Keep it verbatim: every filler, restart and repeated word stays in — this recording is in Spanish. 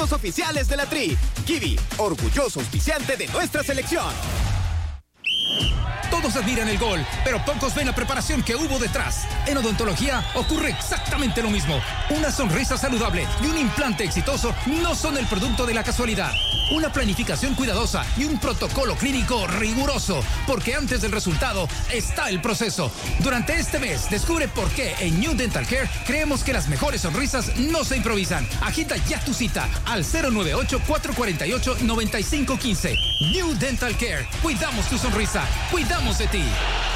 productos oficiales de la Tri. Kiwi, orgulloso auspiciante de nuestra selección. Todos admiran el gol, pero pocos ven la preparación que hubo detrás. En odontología ocurre exactamente lo mismo. Una sonrisa saludable y un implante exitoso no son el producto de la casualidad. Una planificación cuidadosa y un protocolo clínico riguroso, porque antes del resultado está el proceso. Durante este mes, descubre por qué en New Dental Care creemos que las mejores sonrisas no se improvisan. Agita ya tu cita al cero nueve ocho, cuatro cuatro ocho, nueve cinco uno cinco. New Dental Care. Cuidamos tu sonrisa. Cuidamos de ti.